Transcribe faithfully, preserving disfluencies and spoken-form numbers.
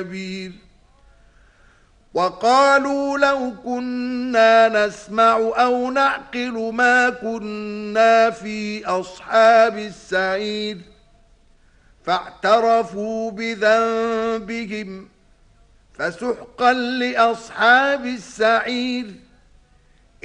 كبير. وقالوا لو كنا نسمع أو نعقل ما كنا في أصحاب السعير فاعترفوا بذنبهم فسحقا لأصحاب السعير.